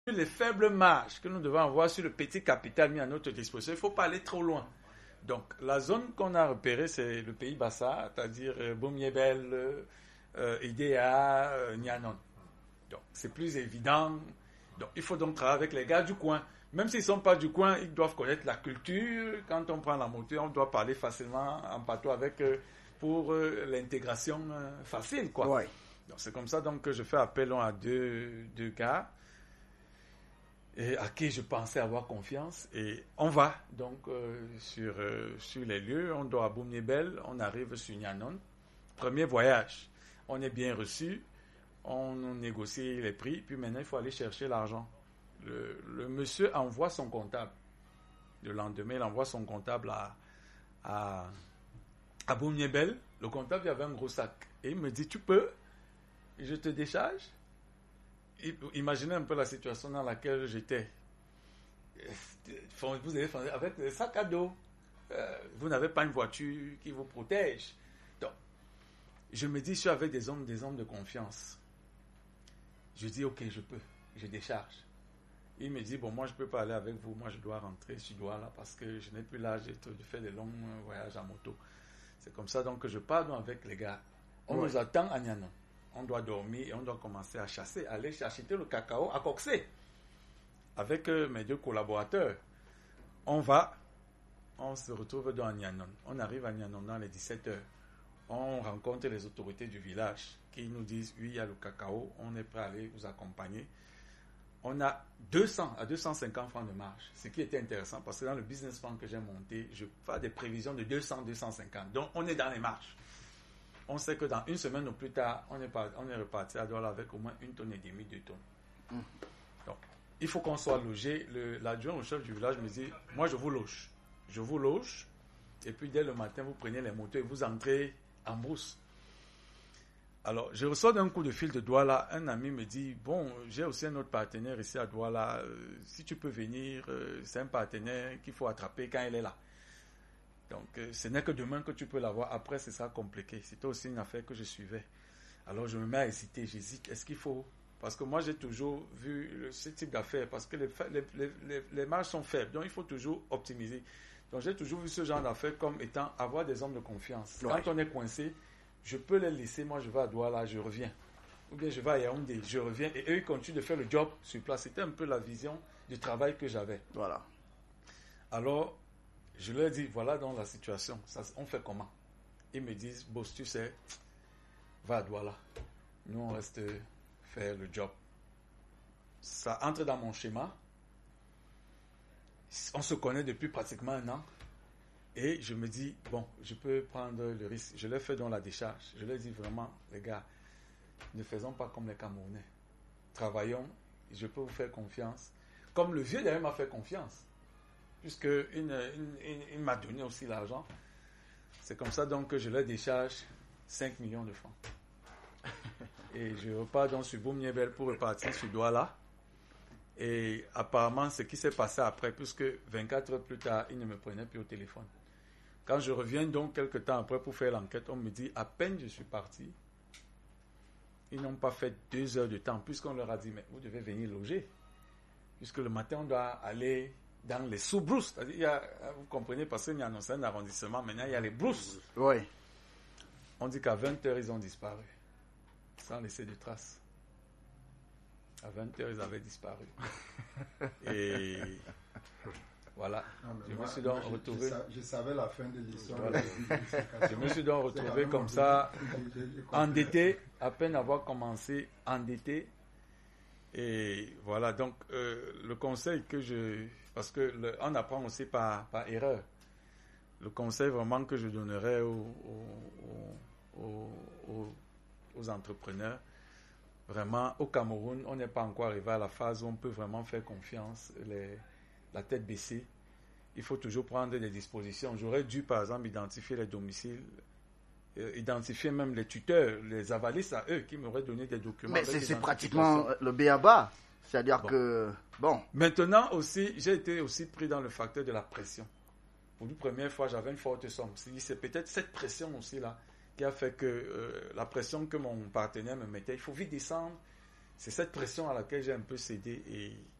les faibles marges que nous devons avoir sur le petit capital mis à notre disposition. Il ne faut pas aller trop loin. Donc, la zone qu'on a repérée, c'est le pays Bassa, c'est-à-dire Boum-Yébel, Idéa, Nyanon. Donc, c'est plus évident. Donc, il faut donc travailler avec les gars du coin. Même s'ils ne sont pas du coin, ils doivent connaître la culture. Quand on prend la moto, on doit parler facilement en patois avec eux pour l'intégration facile, quoi. Ouais. Donc, c'est comme ça donc, que je fais appel à deux gars et à qui je pensais avoir confiance. Et on va donc sur les lieux. On doit à Boum-Yébel, on arrive sur Nyanon. Premier voyage. On est bien reçu. On négocie les prix. Puis maintenant, il faut aller chercher l'argent. Le monsieur envoie son comptable. Le lendemain, il envoie son comptable à Boum-Yébel. Le comptable, il avait un gros sac. Et il me dit, tu peux? Je te décharge? Imaginez un peu la situation dans laquelle j'étais. Vous avez avec le sac à dos. Vous n'avez pas une voiture qui vous protège. Donc, je me dis, je suis avec des hommes de confiance. Je dis, ok, je peux. Je décharge. Il me dit, bon, moi, je ne peux pas aller avec vous. Moi, je dois rentrer sur Douala parce que je n'ai plus l'âge de faire des longs voyages en moto. C'est comme ça donc que je pars donc avec les gars. On nous attend à Nyanon. On doit dormir et on doit commencer à chasser, aller acheter le cacao à Coxé avec mes deux collaborateurs. On se retrouve dans Nyanon. On arrive à Nyanon dans les 17h. On rencontre les autorités du village qui nous disent, oui, il y a le cacao, on est prêt à aller vous accompagner. On a 200 à 250 francs de marge, ce qui était intéressant parce que dans le business plan que j'ai monté, je fais des prévisions de 200, 250. Donc, on est dans les marges. On sait que dans une semaine ou plus tard, on est reparti à Douala avec au moins 1,5 tonne, 2 tonnes. Donc, il faut qu'on soit logé. L'adjoint au chef du village me dit, moi je vous loge. Je vous loge. Et puis dès le matin, vous prenez les motos et vous entrez en brousse. Alors, je reçois d'un coup de fil de Douala. Un ami me dit, bon, j'ai aussi un autre partenaire ici à Douala. Si tu peux venir, c'est un partenaire qu'il faut attraper quand il est là. Donc, ce n'est que demain que tu peux l'avoir. Après, ce sera compliqué. C'était aussi une affaire que je suivais. Alors, je me mets à hésiter. J'hésite. Est-ce qu'il faut? Parce que moi, j'ai toujours vu ce type d'affaires. Parce que les marges sont faibles. Donc, il faut toujours optimiser. Donc, j'ai toujours vu ce genre d'affaires comme étant avoir des hommes de confiance. Quand on est coincé, je peux les laisser. Moi, je vais à Douala, je reviens. Ou bien, je vais à Yaoundé, je reviens. Et eux, ils continuent de faire le job sur place. C'était un peu la vision du travail que j'avais. Voilà. Alors, je leur dis, voilà donc la situation. On fait comment? Ils me disent, boss, tu sais, va à Douala. Nous, on reste faire le job. Ça entre dans mon schéma. On se connaît depuis pratiquement 1 an. Et je me dis, bon, je peux prendre le risque. Je leur fais donc la décharge. Je leur dis vraiment, les gars, ne faisons pas comme les Camerounais. Travaillons, je peux vous faire confiance. Comme le vieux d'ailleurs m'a fait confiance. Puisqu'il m'a donné aussi l'argent. C'est comme ça donc que je leur décharge 5 millions de francs. Et je repars donc sur Boum-Yébel pour repartir sur Douala. Et apparemment, ce qui s'est passé après, puisque 24 heures plus tard, il ne me prenait plus au téléphone. Quand je reviens donc quelques temps après pour faire l'enquête, on me dit, à peine je suis parti, ils n'ont pas fait 2 heures de temps, puisqu'on leur a dit, mais vous devez venir loger. Puisque le matin, on doit aller dans les sous-brousses. C'est-à-dire, vous comprenez, parce qu'il y a un arrondissement, maintenant il y a les brousses. Oui. On dit qu'à 20 heures, ils ont disparu, sans laisser de traces. À 20 heures, ils avaient disparu. Et voilà. Je me suis donc retrouvé. Je savais la fin de l'histoire. Voilà. Je me suis donc retrouvé comme ça, endetté, à peine avoir commencé, endetté. Et voilà, donc le conseil que parce que on apprend aussi par erreur. Le conseil vraiment que je donnerais aux entrepreneurs, vraiment au Cameroun, on n'est pas encore arrivé à la phase où on peut vraiment faire confiance, la tête baissée. Il faut toujours prendre des dispositions. J'aurais dû par exemple identifier les domiciles, identifier même les tuteurs, les avalistes à eux qui m'auraient donné des documents. Mais c'est pratiquement le b.a.-ba. C'est-à-dire bon. Maintenant aussi, j'ai été aussi pris dans le facteur de la pression. Pour la première fois, j'avais une forte somme. C'est peut-être cette pression aussi là qui a fait que la pression que mon partenaire me mettait, il faut vite descendre. c'est cette pression à laquelle j'ai un peu cédé et